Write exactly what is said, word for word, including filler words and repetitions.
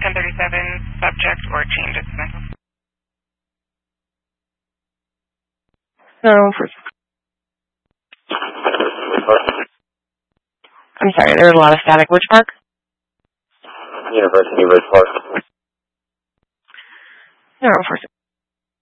ten thirty-seven, subject or change its mental. So, for, I'm sorry, there was a lot of static. Which park? University Ridge Park. Zero four six.